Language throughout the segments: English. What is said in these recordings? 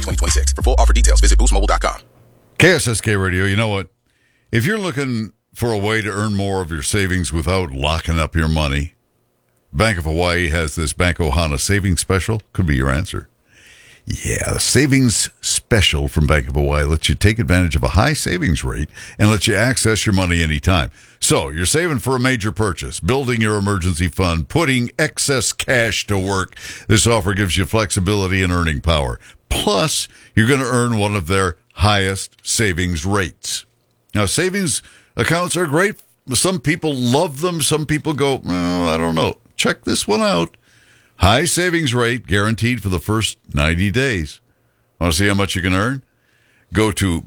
2026. For full offer details, visit boostmobile.com. KSSK Radio, you know what? If you're looking for a way to earn more of your savings without locking up your money, Bank of Hawaii has this Bank Ohana savings special. Could be your answer. Yeah, the savings special from Bank of Hawaii lets you take advantage of a high savings rate and lets you access your money anytime. So you're saving for a major purchase, building your emergency fund, putting excess cash to work. This offer gives you flexibility and earning power. Plus, you're going to earn one of their highest savings rates. Now, savings accounts are great. Some people love them. Some people go, oh, I don't know. Check this one out. High savings rate guaranteed for the first 90 days. Want to see how much you can earn? Go to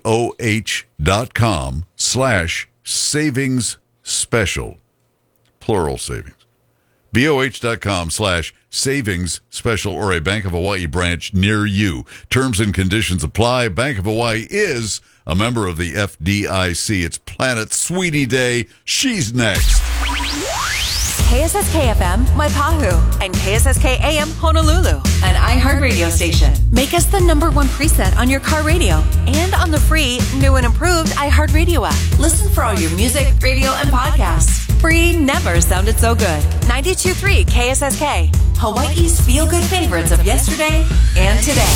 BOH.com/savings special. Plural savings. BOH.com/savings special or a Bank of Hawaii branch near you. Terms and conditions apply. Bank of Hawaii is a member of the FDIC. It's Planet Sweetie Day. She's next. KSSK FM, Waipahu, and KSSK AM, Honolulu, an iHeartRadio station. Make us the #1 preset on your car radio and on the free, new and improved iHeartRadio app. Listen for all your music, radio, and podcasts. Free never sounded so good. 92.3 KSSK, Hawaii's feel-good favorites of yesterday and today.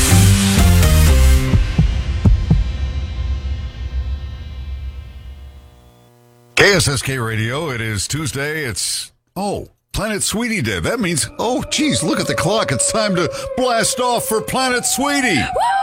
KSSK Radio, it is Tuesday. It's, Planet Sweetie Day. That means, geez, look at the clock. It's time to blast off for Planet Sweetie.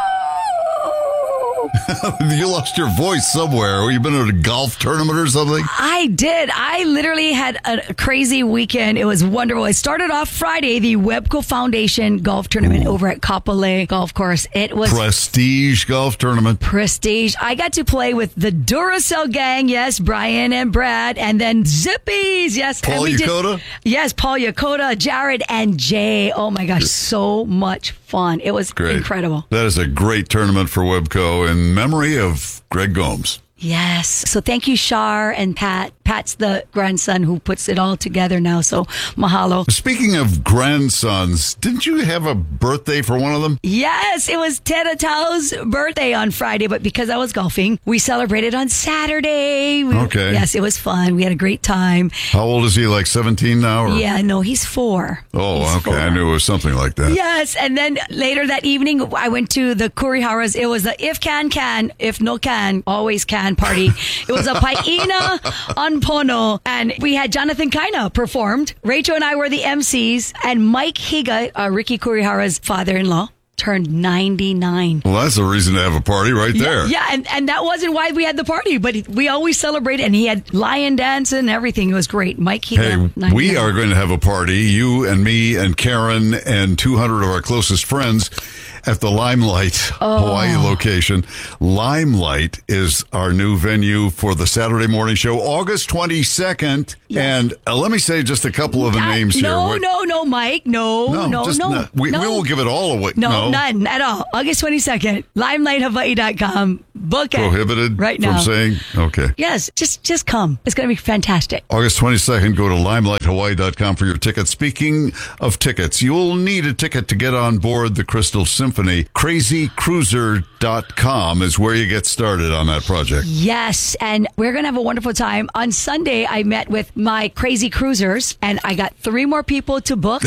You lost your voice somewhere. You've been at a golf tournament or something? I did. I literally had a crazy weekend. It was wonderful. I started off Friday, the Webco Foundation golf tournament over at Kapolei Golf Course. It was Prestige golf tournament. Prestige. I got to play with the Duracell gang. Yes, Brian and Brad. And then Zippies. Yes. Paul Yokota? Yes, Paul Yokota, Jared, and Jay. Oh, my gosh. So much fun. It was incredible. That is a great tournament for Webco in memory of Greg Gomes. Yes. So thank you, Shar and Pat. Pat's the grandson who puts it all together now. So mahalo. Speaking of grandsons, didn't you have a birthday for one of them? Yes. It was Teta Tao's birthday on Friday, but because I was golfing, we celebrated on Saturday. Okay. Yes, it was fun. We had a great time. How old is he? Like 17 now? Or? Yeah, no, he's 4. Oh, he's okay. 4. I knew it was something like that. Yes. And then later that evening, I went to the Kuriharas. It was the if can, if no can, always can party. It was a Paina on Pono, and we had Jonathan Kaina performed. Rachel and I were the MCs, and Mike Higa, Ricky Kurihara's father-in-law, turned 99. Well, that's a reason to have a party right there. Yeah, and that wasn't why we had the party, but we always celebrate, and he had lion dance and everything. It was great. Mike Higa. Hey, 99. we are going to have a party, you and me and Karen and 200 of our closest friends at the Limelight Hawaii location. Limelight is our new venue for the Saturday morning show, August 22nd. Yes. And let me say just a couple of the names here. No, Mike. No. We won't give it all away. No, none at all. August 22nd, limelight.hawaii.com. Book it. Prohibited right now. From saying? Okay. Yes, just come. It's going to be fantastic. August 22nd, go to limelight.hawaii.com for your tickets. Speaking of tickets, you'll need a ticket to get on board the Crystal Symphony. CrazyCruiser.com is where you get started on that project. Yes, and we're going to have a wonderful time. On Sunday, I met with my Crazy Cruisers, and I got 3 more people to book.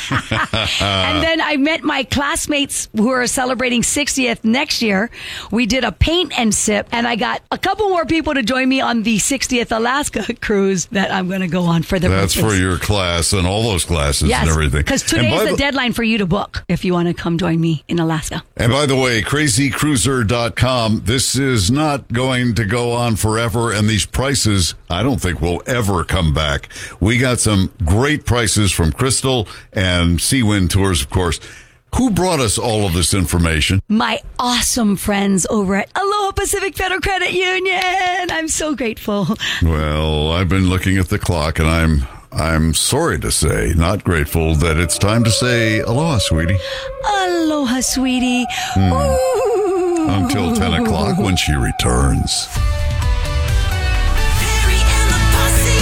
And then I met my classmates who are celebrating 60th next year. We did a paint and sip, and I got a couple more people to join me on the 60th Alaska cruise that I'm going to go on for the That's for your class and all those classes and everything. Because today is the deadline for you to book if you want to come join me in Alaska. And by the way, crazycruiser.com, this is not going to go on forever, and these prices, I don't think will ever come back. We got some great prices from Crystal and Seawind Tours, of course. Who brought us all of this information? My awesome friends over at Aloha Pacific Federal Credit Union. I'm so grateful. Well, I've been looking at the clock, and I'm sorry to say, not grateful, that it's time to say aloha, sweetie. Aloha, sweetie. Until 10 o'clock when she returns. Perry and the Posse,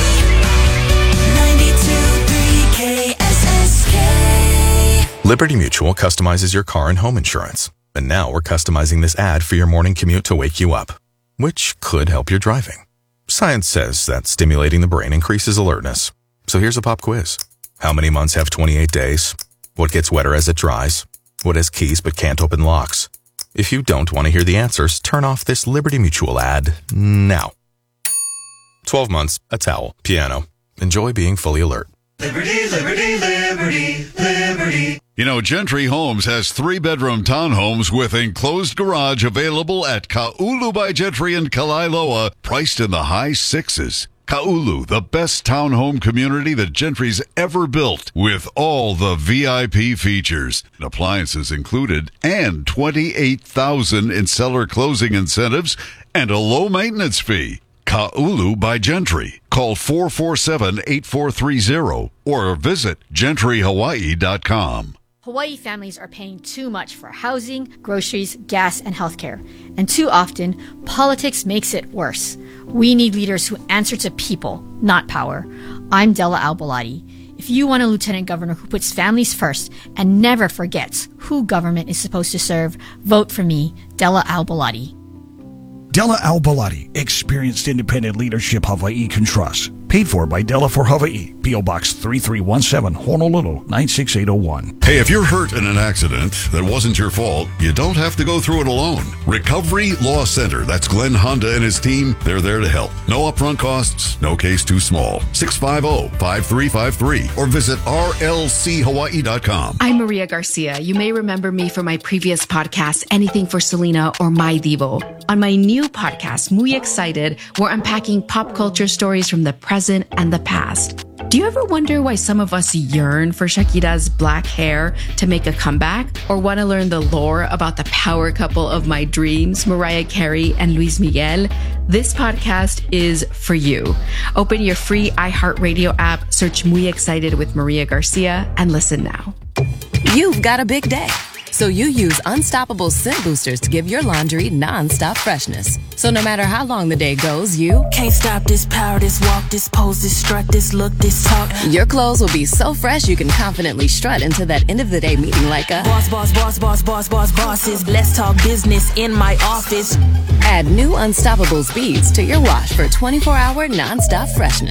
92.3 KSSK. Liberty Mutual customizes your car and home insurance. And now we're customizing this ad for your morning commute to wake you up, which could help your driving. Science says that stimulating the brain increases alertness. So here's a pop quiz. How many months have 28 days? What gets wetter as it dries? What has keys but can't open locks? If you don't want to hear the answers, turn off this Liberty Mutual ad now. 12 months, a towel, piano. Enjoy being fully alert. Liberty, liberty, liberty, liberty. You know, Gentry Homes has 3-bedroom townhomes with enclosed garage available at Ka'ulu by Gentry in Kalailoa, priced in the high sixes. Ka'ulu, the best townhome community that Gentry's ever built, with all the VIP features, appliances included, and $28,000 in seller closing incentives and a low maintenance fee. Ka'ulu by Gentry. Call 447-8430 or visit gentryhawaii.com. Hawaii families are paying too much for housing, groceries, gas, and healthcare. And too often, politics makes it worse. We need leaders who answer to people, not power. I'm Della Al-Baladi. If you want a lieutenant governor who puts families first and never forgets who government is supposed to serve, vote for me, Della Al-Baladi. Della Al-Baladi, experienced independent leadership Hawaii can trust. Paid for by Della for Hawaii. P.O. Box 3317, Honolulu, 96801. Hey, if you're hurt in an accident that wasn't your fault, you don't have to go through it alone. Recovery Law Center, that's Glenn Honda and his team, they're there to help. No upfront costs, no case too small. 650-5353 or visit rlchawaii.com. I'm Maria Garcia. You may remember me from my previous podcast, Anything for Selena or My Divo. On my new podcast, Muy Excited, we're unpacking pop culture stories from the present and the past. Do you ever wonder why some of us yearn for Shakira's black hair to make a comeback? Or want to learn the lore about the power couple of my dreams, Mariah Carey and Luis Miguel? This podcast is for you. Open your free iHeartRadio app, search Muy Excited with Maria Garcia, and listen now. You've got a big day, so you use Unstoppable Scent Boosters to give your laundry non-stop freshness. So no matter how long the day goes, you can't stop this power, this walk, this pose, this strut, this look, this talk. Your clothes will be so fresh you can confidently strut into that end of the day meeting like a boss, bosses. Let's talk business in my office. Add new Unstoppable Beads to your wash for 24-hour non-stop freshness.